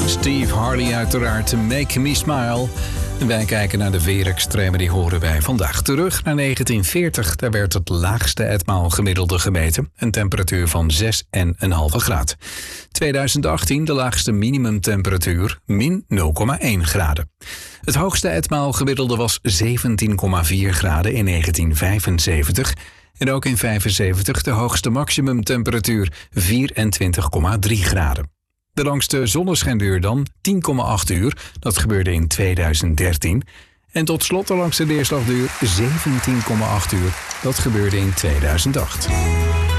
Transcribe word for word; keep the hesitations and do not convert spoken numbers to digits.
Steve Harley uiteraard, Make Me Smile. En wij kijken naar de weerextremen die horen wij vandaag. Terug naar negentien veertig, daar werd het laagste etmaal gemiddelde gemeten. Een temperatuur van zes komma vijf graden. twintig achttien, de laagste minimumtemperatuur, min nul komma één graden. Het hoogste etmaal gemiddelde was zeventien komma vier graden in negentien vijfenzeventig. En ook in vijfenzeventig de hoogste maximumtemperatuur, vierentwintig komma drie graden. De langste zonneschijnduur dan, tien komma acht uur. Dat gebeurde in tweeduizend dertien. En tot slot de langste neerslagduur, zeventien komma acht uur. Dat gebeurde in tweeduizend acht.